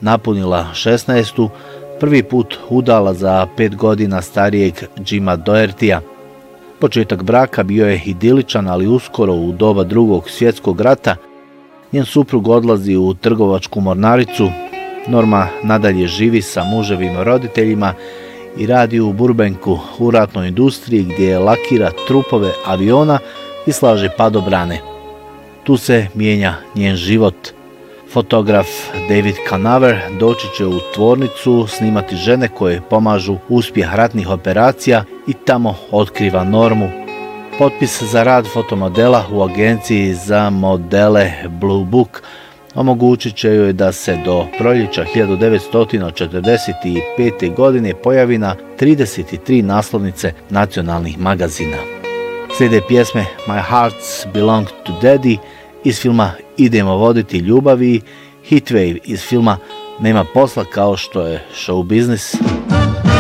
napunila 16. prvi put udala za 5 godina starijeg Jima Dohertya. Početak braka bio je idiličan, ali uskoro u doba Drugog svjetskog rata njen suprug odlazi u trgovačku mornaricu. Norma nadalje živi sa muževim roditeljima i radi u Burbanku u ratnoj industriji gdje lakira trupove aviona i slaže padobrane. Tu se mijenja njen život. Fotograf David Conover doći će u tvornicu snimati žene koje pomažu uspjeh ratnih operacija i tamo otkriva Normu. Potpis za rad fotomodela u agenciji za modele Blue Book omogućit će joj da se do proljeća 1945. godine pojavi na 33 naslovnice nacionalnih magazina. Slijede pjesme My Hearts Belong to Daddy iz filma Idemo voditi ljubavi i Heatwave iz filma Nema posla kao što je show business.